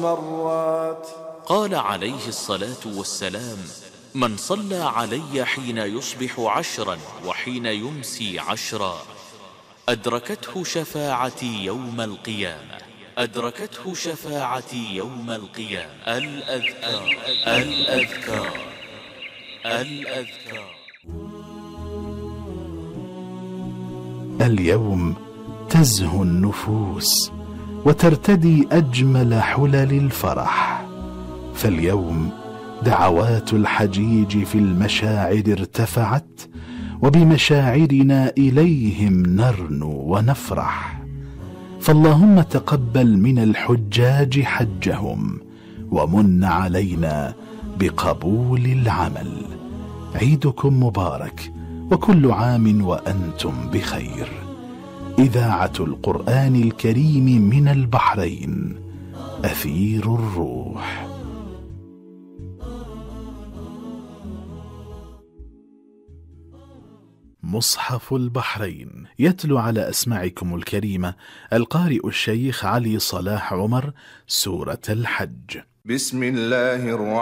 مرات. قال عليه الصلاة والسلام: من صلى علي حين يصبح 10 وحين يمسي 10 أدركته شفاعتي يوم القيامة. أدركته شفاعتي يوم القيامة. الأذكار الأذكار الأذكار. اليوم تزهو النفوس وترتدي أجمل حلل الفرح، فاليوم دعوات الحجيج في المشاعر ارتفعت، وبمشاعرنا إليهم نرنو ونفرح. فاللهم تقبل من الحجاج حجهم، ومن علينا بقبول العمل. عيدكم مبارك، وكل عام وأنتم بخير. إذاعة القرآن الكريم من البحرين، أثير الروح. مصحف البحرين يتلو على أسماعكم الكريمة القارئ الشيخ علي صلاح عمر سورة الحج. بسم الله الرحمن